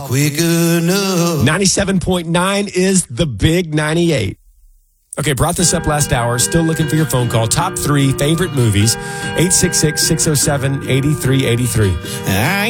quick enough. 97.9 is the big 98. Okay, brought this up last hour. Still looking for your phone call. Top 3 favorite movies. 866-607-8383.